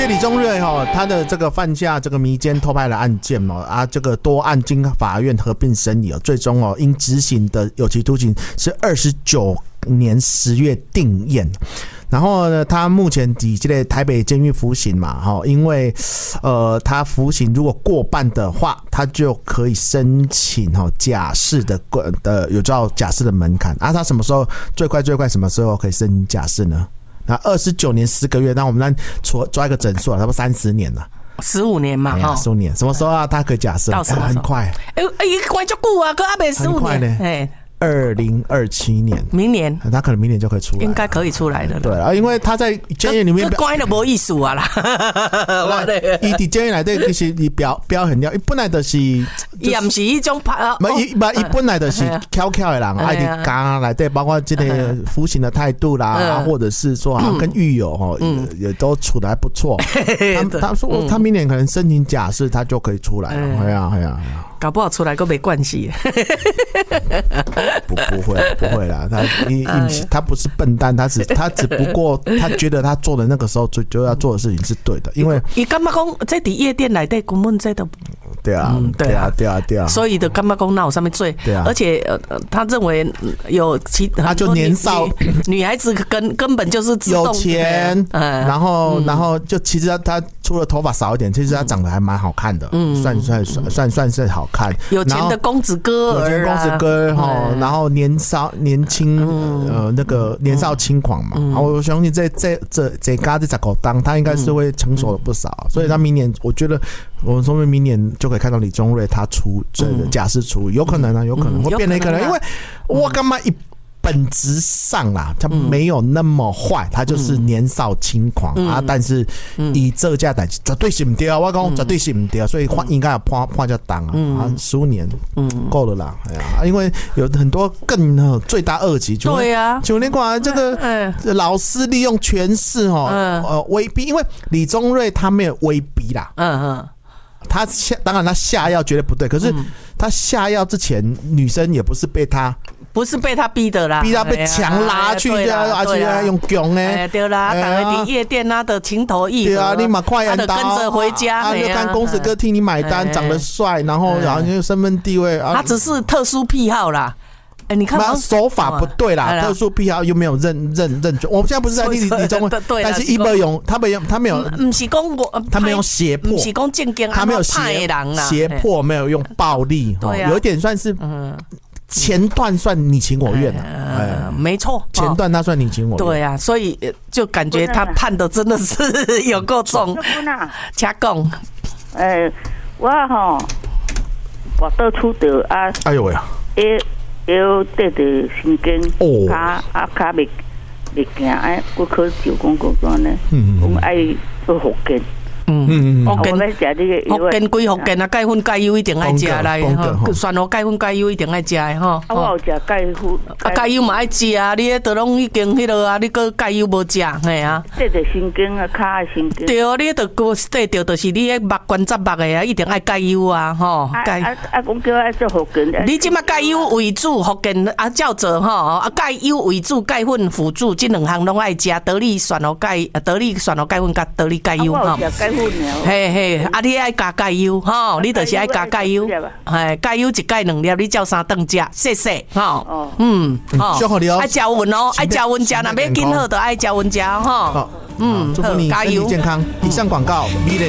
李宗瑞他的这个犯下这个迷奸偷拍的案件这个多案经法院合并审理最终因执行的有期徒刑是29年10月定验。然后呢，他目前以这个台北监狱服刑嘛，因为他服刑如果过半的话，他就可以申请假释的有叫假释的门槛他什么时候最快什么时候可以申请假释呢？那29年10个月，那我们抓一个整数差不多30年了。 15年嘛 ，15年，什么时候他可以假释？ 到什么时候？ 很快。 关就久啊，可还没15年。 很快呢。2027年， 明年他可能明年就可以出来， 应该可以出来的。 对因为他在监狱里面关就没意思啊啦。 他在监狱里面其实你表很了，本来就是也不是一种他本来就是翘翘的人，爱你讲来对，包括这个服刑的态度啦，或者是说跟狱友也都处得还不错。他说他明年可能申请假释，他就可以出来了。哎呀。 搞不好出来都没关系。 不会啦，他不是笨蛋，他只不过他觉得他做的那个时候就要做的事情是对的，因为你干嘛讲在夜店来的根本这都对啊， 所以的干嘛讲那有上面罪， 对啊， 而且他认为有他就年少女孩子根本就是自动有钱，然后就其实他除了头发少一点，其实他长得还蛮好看的，算是好看， 有钱的公子哥儿然后年轻那个年少轻狂嘛，我相信这家这19当他应该是会成熟了不少，所以他明年我觉得我们说明年就可以看到李宗瑞他出这个假释出狱，有可能会变得一个人，因为我干嘛本质上啦，他没有那么坏，他就是年少轻狂但是以这价代绝对是不对，我讲绝对是不对，所以应该要判叫当15年够了啦。因为有很多更罪大恶极， 对啊， 就你看这个老师利用权势威逼，因为李宗瑞他没有威逼啦，他当然他下药绝对不对，可是他下药之前女生也不是被他逼的啦， 逼他被强拉去而且用强的， 对啦，打夜店的情投意合， 对啊，你嘛快按刀， 跟着回家， 就看公子哥替你买单，长得帅，然后就身份地位， 他只是特殊癖好啦。你看手法不对啦，特殊癖好又没有认准。我现在不是在李宗瑞，但是他没有， 不是讲我， 他没有胁迫， 不是讲正经， 他没有胁迫，没有用暴力，有一点算是前段算你情我愿没错， 前段他算你情我愿， 对啊，所以就感觉他判的真的是有够重。掐讲， 我倒出的哎呦喂啊！ 要得到神经，卡未行，我可就讲讲呢，讲爱做福建。 福建归福建啊，钙粉钙油一定爱食来，蒜头钙粉钙油一定爱食的吼。 我有食钙粉， 钙油嘛爱食啊，你都拢已经迄落啊，你个钙油无食，嘿啊。 这就神经啊，骹的神经。 对，你都得着，就是你迄目关节目的啊，一定爱钙油啊，吼。 讲叫爱做福建。 你即马钙油为主，福建照做吼，钙油为主，钙粉辅助，这两项拢爱食。得力蒜头钙粉甲得力钙油吼。嘿，你爱加钙油吼，你就是爱加钙油，钙油一钙2粒，你照3顿食，谢谢吼。爱食匀哦，爱食匀食，若要紧好，就爱食匀食吼。 祝福你身体健康。以上广告，美丽。